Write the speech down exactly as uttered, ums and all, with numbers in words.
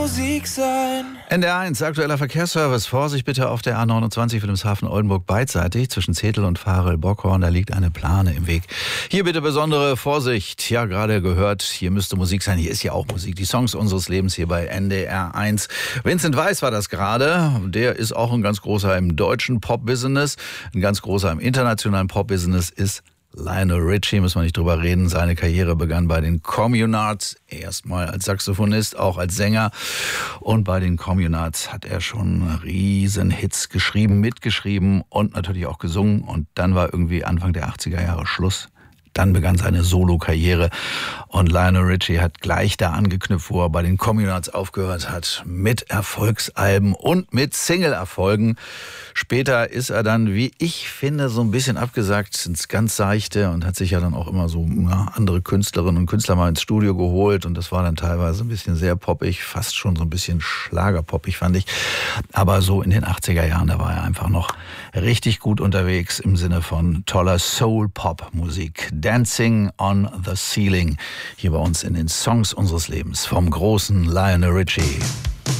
Musik sein. N D R eins, aktueller Verkehrsservice. Vorsicht bitte auf der A neunundzwanzig Wilhelmshaven Oldenburg beidseitig zwischen Zetel und Varel-Bockhorn. Da liegt eine Plane im Weg. Hier bitte besondere Vorsicht. Ja, gerade gehört, hier müsste Musik sein. Hier ist ja auch Musik. Die Songs unseres Lebens hier bei N D R eins. Vincent Weiss war das gerade. Der ist auch ein ganz großer im deutschen Pop-Business. Ein ganz großer im internationalen Pop-Business ist Lionel Richie, müssen wir nicht drüber reden. Seine Karriere begann bei den Communards, erstmal als Saxophonist, auch als Sänger. Und bei den Communards hat er schon riesen Hits geschrieben, mitgeschrieben und natürlich auch gesungen. Und dann war irgendwie Anfang der achtziger Jahre Schluss. Dann begann seine Solo-Karriere und Lionel Richie hat gleich da angeknüpft, wo er bei den Communards aufgehört hat, mit Erfolgsalben und mit Single-Erfolgen. Später ist er dann, wie ich finde, so ein bisschen abgesagt ins ganz Seichte und hat sich ja dann auch immer so ja, andere Künstlerinnen und Künstler mal ins Studio geholt und das war dann teilweise ein bisschen sehr poppig, fast schon so ein bisschen schlagerpoppig, fand ich. Aber so in den achtziger Jahren, da war er einfach noch richtig gut unterwegs im Sinne von toller Soul-Pop-Musik. Dancing on the Ceiling, hier bei uns in den Songs unseres Lebens vom großen Lionel Richie.